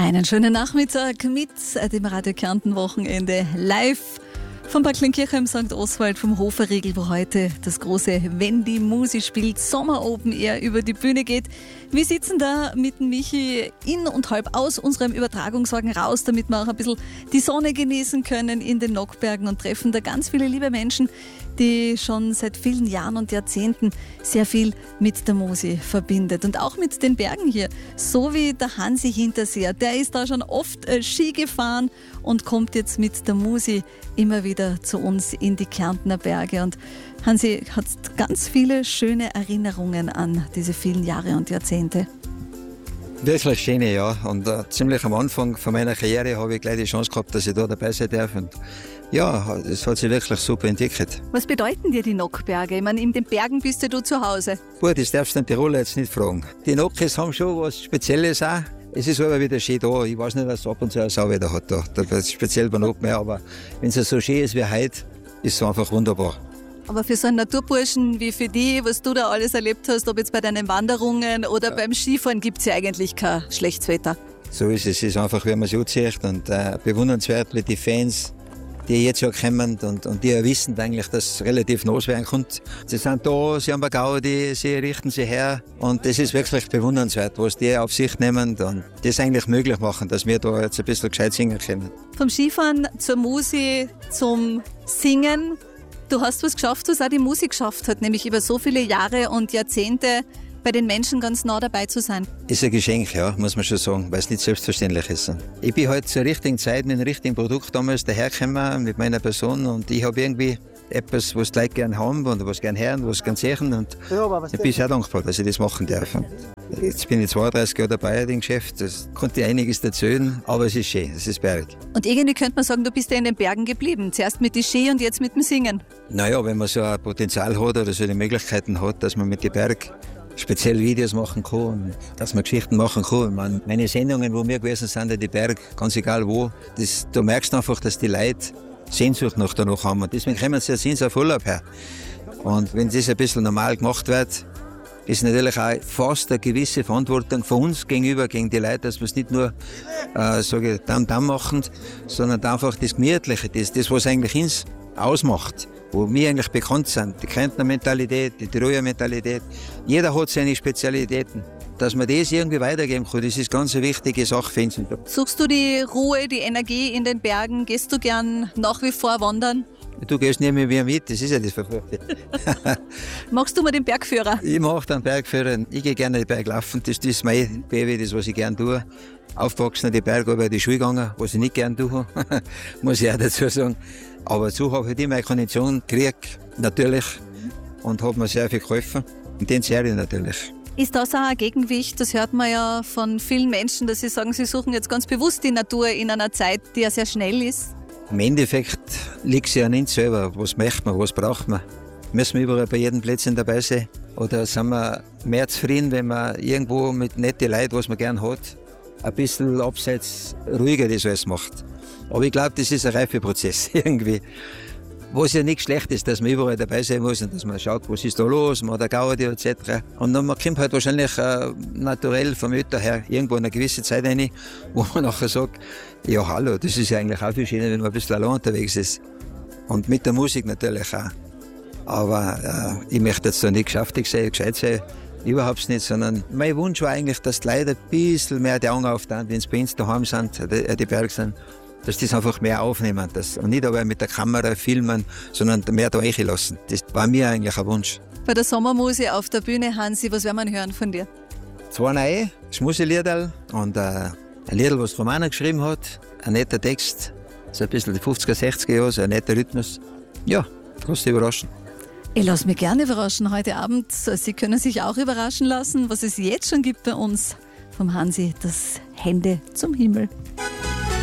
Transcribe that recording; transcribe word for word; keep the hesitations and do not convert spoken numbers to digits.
Einen schönen Nachmittag mit dem Radio Kärnten Wochenende live vom Bad Kleinkirchen im Sankt Oswald vom Hoferriegel, wo heute das große Wenn die Musi spielt Sommer Open Air über die Bühne geht. Wir sitzen da mit dem Michi in und halb aus unserem Übertragungswagen raus, damit wir auch ein bisschen die Sonne genießen können in den Nockbergen und treffen da ganz viele liebe Menschen, die schon seit vielen Jahren und Jahrzehnten sehr viel mit der Musi verbindet und auch mit den Bergen hier. So wie der Hansi Hinterseer, der ist da schon oft äh, Ski gefahren und kommt jetzt mit der Musi immer wieder zu uns in die Kärntner Berge. Und Hansi hat ganz viele schöne Erinnerungen an diese vielen Jahre und Jahrzehnte. Wirklich schöne, ja. Und äh, ziemlich am Anfang von meiner Karriere habe ich gleich die Chance gehabt, dass ich da dabei sein darf. Und ja, es hat sich wirklich super entwickelt. Was bedeuten dir die Nockberge? Ich meine, in den Bergen bist ja du zu Hause. Gut, das darfst du den Tiroler jetzt nicht fragen. Die Nockes haben schon was Spezielles auch. Es ist aber wieder schön da. Ich weiß nicht, dass es ab und zu eine Sau wieder hat da. Das ist speziell bei Nock mehr, aber wenn es so schön ist wie heute, ist es einfach wunderbar. Aber für so einen Naturburschen wie für dich, was du da alles erlebt hast, ob jetzt bei deinen Wanderungen oder ja. beim Skifahren, gibt es ja eigentlich kein schlechtes Wetter. So ist es. Es ist einfach, wie man es anzieht und äh, bewundernswert, die Fans, die jetzt ja kommen und, und die ja wissen eigentlich, dass es relativ nass werden kommt. Sie sind da, sie haben eine Gaudi, sie richten sich her und das ist wirklich bewundernswert, was die auf sich nehmen und das eigentlich möglich machen, dass wir da jetzt ein bisschen gescheit singen können. Vom Skifahren zur Musi, zum Singen. Du hast was geschafft, was auch die Musik geschafft hat, nämlich über so viele Jahre und Jahrzehnte bei den Menschen ganz nah dabei zu sein. Ist ein Geschenk, ja, muss man schon sagen, weil es nicht selbstverständlich ist. Ich bin halt zur richtigen Zeit mit dem richtigen Produkt damals dahergekommen mit meiner Person und ich habe irgendwie etwas, was die Leute gerne haben und was gerne hören, was gerne sehen und ja, ich bin sehr dankbar, dass ich das machen darf. Jetzt bin ich zweiunddreißig Jahre dabei in dem Geschäft, das konnte ich einiges erzählen, aber es ist schön, es ist Berg. Und irgendwie könnte man sagen, du bist ja in den Bergen geblieben, zuerst mit den Ski und jetzt mit dem Singen. Naja, wenn man so ein Potenzial hat oder so die Möglichkeiten hat, dass man mit den Berg speziell Videos machen kann, dass man Geschichten machen kann. Man, meine Sendungen, wo wir gewesen sind, in die Berg, ganz egal wo, das, da merkst du einfach, dass die Leute Sehnsucht noch danach haben. Und deswegen kommen sie ja Sehnsucht auf Urlaub her. Und wenn das ein bisschen normal gemacht wird, ist natürlich auch fast eine gewisse Verantwortung von uns gegenüber, gegen die Leute, dass wir es nicht nur äh, sage, Damm, Damm machen, sondern einfach das Gemütliche, das, das, was eigentlich uns ausmacht, wo wir eigentlich bekannt sind, die Kärntner Mentalität, die Tiroler Mentalität. Jeder hat seine Spezialitäten. Dass man das irgendwie weitergeben kann, das ist ganz eine wichtige Sache für uns. Suchst du die Ruhe, die Energie in den Bergen? Gehst du gern nach wie vor wandern? Du gehst nicht mehr mit, das ist ja das Verfluchte. Machst du mal den Bergführer? Ich mache den Bergführer. Ich gehe gerne den Berg laufen, das, das ist mein Baby, das was ich gerne tue. Aufgewachsen in die Berge, aber in die Schule gegangen, was ich nicht gerne tue, muss ich auch dazu sagen. Aber so habe ich immer eine Kondition gekriegt, natürlich, und hat mir sehr viel geholfen. Und den sehe ich natürlich. Ist das auch ein Gegenwicht? Das hört man ja von vielen Menschen, dass sie sagen, sie suchen jetzt ganz bewusst die Natur in einer Zeit, die ja sehr schnell ist. Im Endeffekt liegt es ja nicht selber. Was möchte man, was braucht man? Müssen wir überall bei jedem Plätzchen dabei sein? Oder sind wir mehr zufrieden, wenn man irgendwo mit netten Leuten, was man gerne hat, ein bisschen abseits ruhiger das alles macht? Aber ich glaube, das ist ein Reifeprozess irgendwie. Was ja nicht schlecht ist, dass man überall dabei sein muss und dass man schaut, was ist da los, man hat eine Gaudi et cetera. Und dann man kommt halt wahrscheinlich äh, naturell vom Ötter her irgendwo eine gewisse Zeit rein, wo man nachher sagt, ja hallo, das ist ja eigentlich auch viel schöner, wenn man ein bisschen allein unterwegs ist. Und mit der Musik natürlich auch. Aber äh, ich möchte jetzt da nicht geschäftig sein, gescheit sein, überhaupt nicht, sondern mein Wunsch war eigentlich, dass die Leute ein bisschen mehr die Augen auftun, wenn sie bei uns daheim sind, die, die Berge sind. Dass die das einfach mehr aufnehmen das, und nicht aber mit der Kamera filmen, sondern mehr da lassen. Das war mir eigentlich ein Wunsch. Bei der Sommermusi auf der Bühne, Hansi, was werden wir hören von dir? Zwei neue Schmuseliederl und äh, ein Liedl, was Romana geschrieben hat, ein netter Text, so ein bisschen die fünfziger, sechziger Jahre, so ein netter Rhythmus. Ja, lass dich überraschen. Ich lasse mich gerne überraschen heute Abend. Sie können sich auch überraschen lassen, was es jetzt schon gibt bei uns vom Hansi, das Hände zum Himmel.